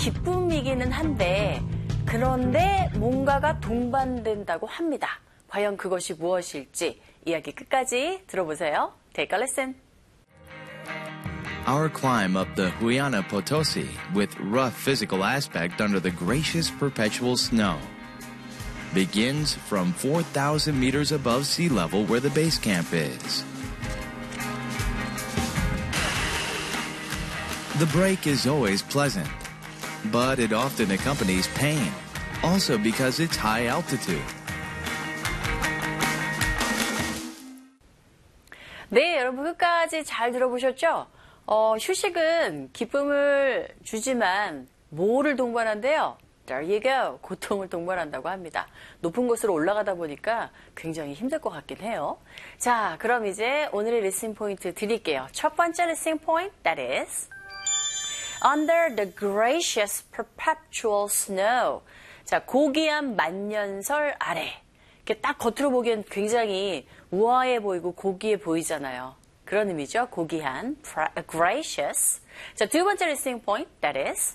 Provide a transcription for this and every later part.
기쁨이기는 한데 그런데 뭔가가 동반된다고 합니다. 과연 그것이 무엇일지 이야기 끝까지 들어보세요. Take a listen. Our climb up the Huayna Potosi with rough physical aspect under the gracious perpetual snow begins from 4,000 meters above sea level where the base camp is. The break is always pleasant, but it often accompanies pain, also because it's high altitude. 네, 여러분 끝까지 잘 들어보셨죠? 휴식은 기쁨을 주지만 뭐를 동반한대요? There you go. 고통을 동반한다고 합니다. 높은 곳으로 올라가다 보니까 굉장히 힘들 것 같긴 해요. 자, 그럼 이제 오늘의 리스닝 포인트 드릴게요. 첫 번째 리스닝 포인트, that is Under the gracious perpetual snow. 자, 고귀한 만년설 아래. 이렇게 딱 겉으로 보기엔 굉장히 우아해 보이고 고귀해 보이잖아요. 그런 의미죠. 고귀한, gracious. 자, 두 번째 listening point, that is,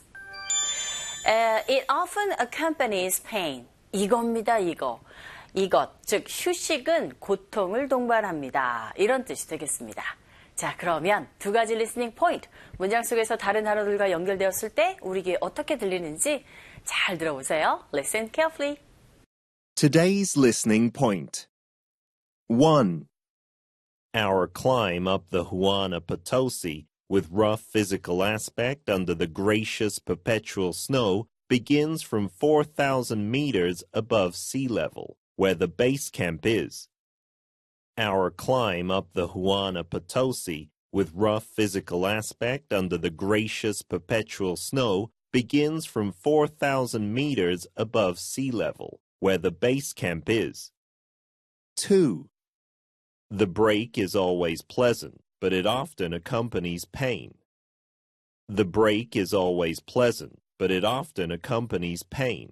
it often accompanies pain. 이겁니다, 이거. 이것, 즉 휴식은 고통을 동반합니다. 이런 뜻이 되겠습니다. 자, 그러면 두 가지 listening point, 문장 속에서 다른 단어들과 연결되었을 때 우리에게 어떻게 들리는지 잘 들어보세요. Listen carefully. Today's listening point. 1. Our climb up the Huayna Potosi with rough physical aspect under the gracious perpetual snow begins from 4,000 meters above sea level, where the base camp is. Our climb up the Huayna Potosi with rough physical aspect under the gracious perpetual snow begins from 4,000 meters above sea level, where the base camp is. 2. The break is always pleasant, but it often accompanies pain. The break is always pleasant, but it often accompanies pain.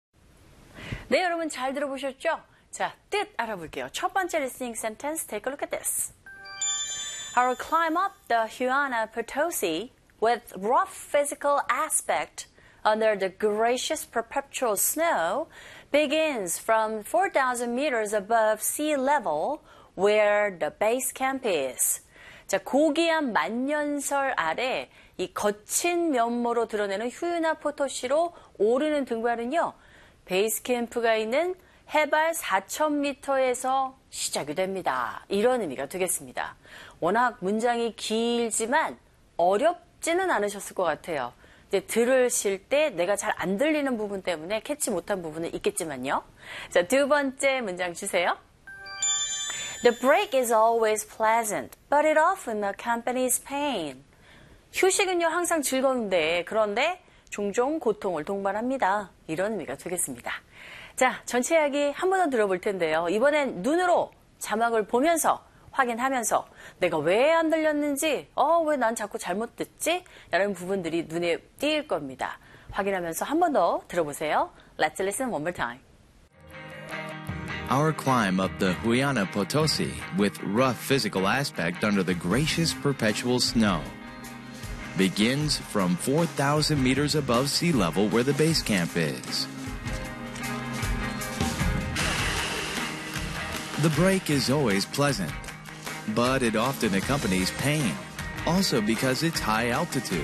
네, 여러분 잘 들어보셨죠? 자, 뜻 알아볼게요. 첫 번째 listening sentence, take a look at this. Our climb up the Huayna Potosi with rough physical aspect under the gracious perpetual snow begins from 4,000 meters above sea level where the base camp is. 자, 고귀한 만년설 아래 이 거친 면모로 드러내는 휴유나 포토시로 오르는 등반은요, 베이스 캠프가 있는 해발 4,000m에서 시작이 됩니다. 이런 의미가 되겠습니다. 워낙 문장이 길지만 어렵지는 않으셨을 것 같아요. 이제 들으실 때 내가 잘 안 들리는 부분 때문에 캐치 못한 부분은 있겠지만요. 자, 두 번째 문장 주세요. The break is always pleasant, but it often accompanies pain. 휴식은요, 항상 즐거운데, 그런데 종종 고통을 동반합니다. 이런 의미가 되겠습니다. 자, 전체 이야기 한 번 더 들어볼 텐데요. 이번엔 눈으로 자막을 보면서 확인하면서 내가 왜 안 들렸는지, 왜 난 자꾸 잘못 듣지? 라는 부분들이 눈에 띄일 겁니다. 확인하면서 한 번 더 들어보세요. Let's listen one more time. Our climb up the Huayna Potosi with rough physical aspect under the gracious perpetual snow begins from 4,000 meters above sea level where the base camp is. The break is always pleasant, but it often accompanies pain, also because it's high altitude.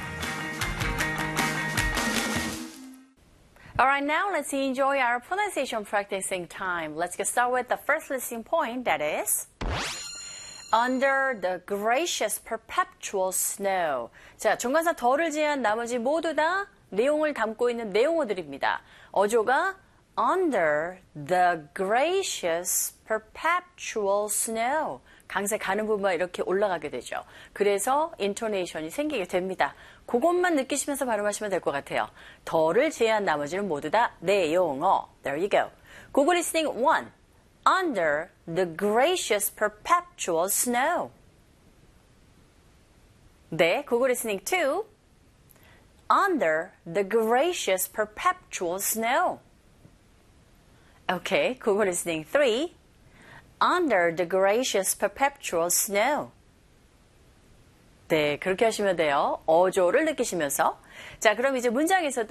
All right, now let's enjoy our pronunciation practicing time. Let's get started with the first listening point, that is under the gracious perpetual snow. 자, 정관사 더를 제한 나머지 모두 다 내용을 담고 있는 내용어들입니다. 어조가 under the gracious perpetual snow. 강세 가는 부분만 이렇게 올라가게 되죠. 그래서 인토네이션이 생기게 됩니다. 그것만 느끼시면서 발음하시면 될 것 같아요. 더를 제한 나머지는 모두 다 내용어. There you go. Google listening 1. Under the gracious perpetual snow. 네, Google listening 2. Under the gracious perpetual snow. Okay, Google listening 3. Under the gracious perpetual snow. 네, 그렇게 하시면 돼요. 어조를 느끼시면서. 자, 그럼 이제 문장에서도